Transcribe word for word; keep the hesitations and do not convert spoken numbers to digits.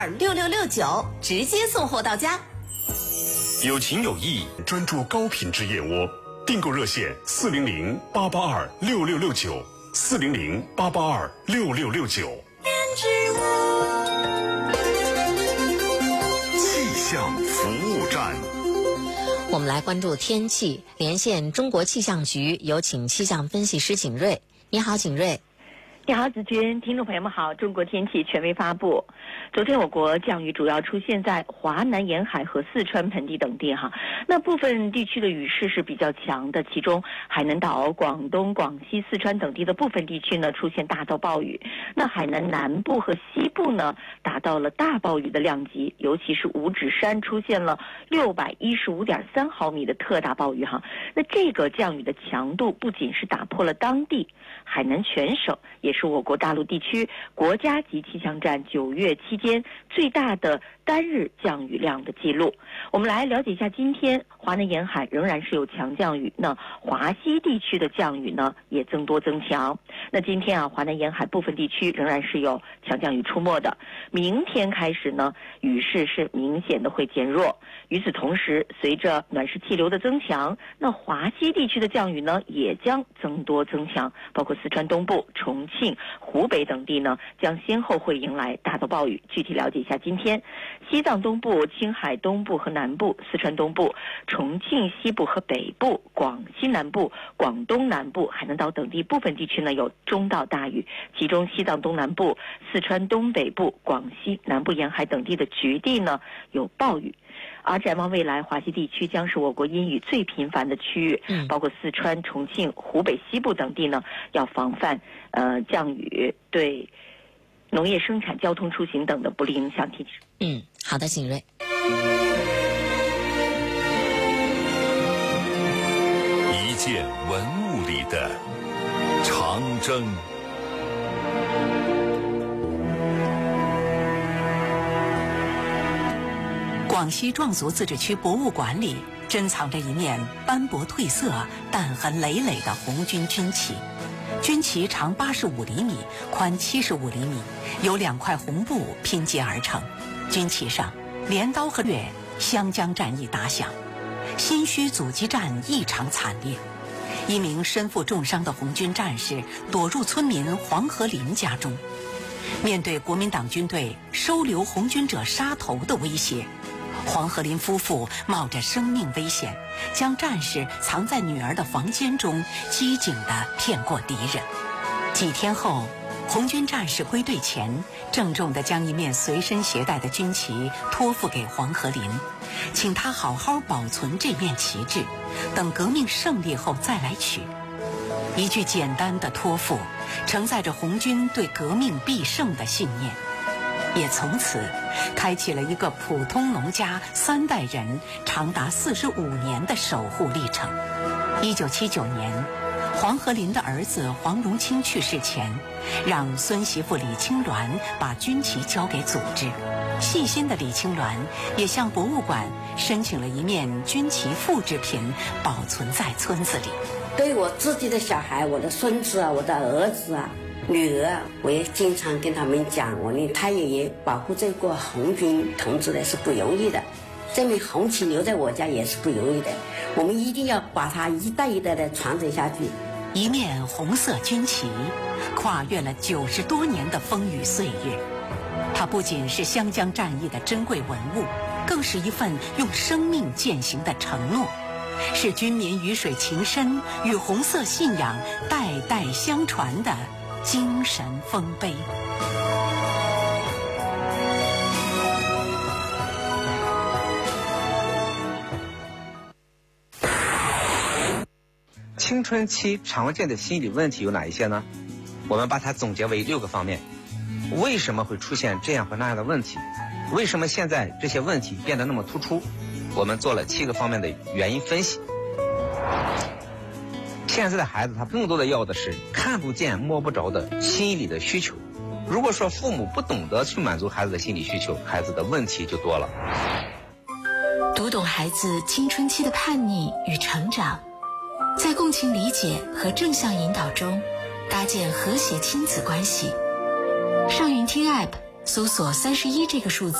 六六六九，直接送货到家。 有情有义，专注高品质燕窝，订购热线四零零八八二六六六九，四零零八八二六六六九。气象服务站。 我们来关注天气，连线中国气象局，有请气象分析师景瑞。你好，景瑞。 你好，子君，听众朋友们好。中国天气权威发布，昨天我国降雨主要出现在华南沿海和四川盆地等地哈。那部分地区的雨势是比较强的，其中海南岛、广东、广西、四川等地的部分地区呢出现大到暴雨。那海南南部和西部呢达到了大暴雨的量级，尤其是五指山出现了六百一十五点三毫米的特大暴雨哈。那这个降雨的强度不仅是打破了当地海南全省，也是我国大陆地区国家级气象站九月期间最大的单日降雨量的记录。我们来了解一下，今天华南沿海仍然是有强降雨，那华西地区的降雨呢也增多增强。那今天啊，华南沿海部分地区仍然是有强降雨出没的。明天开始呢，雨势是明显的会减弱。与此同时，随着暖湿气流的增强，那华西地区的降雨呢也将增多增强，包括四川东部、重庆、湖北等地呢将先后会迎来大到暴雨。具体了解一下，今天西藏东部、青海东部和南部、四川东部、重庆西部和北部、广西南部、广东南部、海南岛等地部分地区呢有中到大雨，其中西藏东南部、四川东北部、广西南部沿海等地的局地呢有暴雨。而展望未来，华西地区将是我国阴雨最频繁的区域，嗯、包括四川、重庆、湖北西部等地呢，要防范呃降雨对农业生产、交通出行等的不利影响提示。 嗯，好的，景瑞。 一件文物里的长征。 广西壮族自治区博物馆里珍藏着一面斑驳褪色、弹痕累累的红军军旗。军旗长八十五厘米，宽七十五厘米，由两块红布拼接而成。军旗上镰刀和月湘江战役打响，新圩阻击战异常惨烈。一名身负重伤的红军战士躲入村民黄河林家中。面对国民党军队收留红军者杀头的威胁，黄河林夫妇冒着生命危险，将战士藏在女儿的房间中，机警地骗过敌人。几天后，红军战士归队前，郑重地将一面随身携带的军旗托付给黄河林，请他好好保存这面旗帜，等革命胜利后再来取。一句简单的托付，承载着红军对革命必胜的信念，也从此开启了一个普通农家三代人长达四十五年的守护历程。一九七九年，黄河林的儿子黄荣清去世前，让孙媳妇李青鸾把军旗交给组织。细心的李青鸾也向博物馆申请了一面军旗复制品，保存在村子里。 对我自己的小孩，我的孙子啊，我的儿子啊，女儿啊，我也经常跟他们讲，我呢太爷爷保护这个红军同志呢是不容易的，这面红旗留在我家也是不容易的，我们一定要把它一代一代的传承下去。 一面红色军旗，跨越了九十多年的风雨岁月，它不仅是湘江战役的珍贵文物，更是一份用生命践行的承诺，是军民鱼水情深与红色信仰代代相传的精神丰碑。 青春期常见的心理问题有哪一些呢？我们把它总结为六个方面。为什么会出现这样和那样的问题？为什么现在这些问题变得那么突出？我们做了七个方面的原因分析。现在的孩子他更多的要的是看不见摸不着的心理的需求。如果说父母不懂得去满足孩子的心理需求，孩子的问题就多了。 读懂孩子青春期的叛逆与成长，在共情理解和正向引导中搭建和谐亲子关系。上云听 App 搜索三十一这个数字。